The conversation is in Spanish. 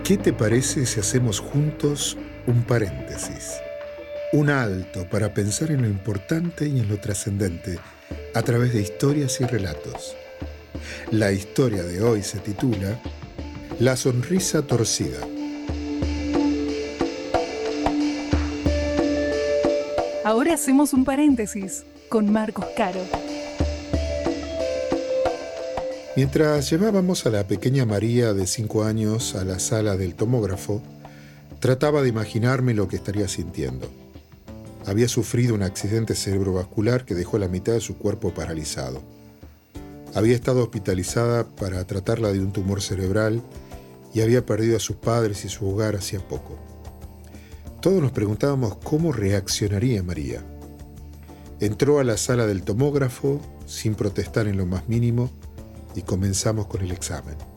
¿Qué te parece si hacemos juntos un paréntesis? Un alto para pensar en lo importante y en lo trascendente a través de historias y relatos. La historia de hoy se titula La sonrisa torcida. Ahora hacemos un paréntesis con Marcos Caro. Mientras llevábamos a la pequeña María de 5 años a la sala del tomógrafo, trataba de imaginarme lo que estaría sintiendo. Había sufrido un accidente cerebrovascular que dejó la mitad de su cuerpo paralizado. Había estado hospitalizada para tratarla de un tumor cerebral y había perdido a sus padres y su hogar hacía poco. Todos nos preguntábamos cómo reaccionaría María. Entró a la sala del tomógrafo sin protestar en lo más mínimo y comenzamos con el examen.